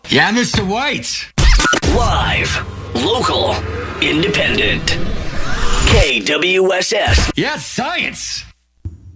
Yeah, Mr. White. Live, local, independent. KWSS. Yeah, science.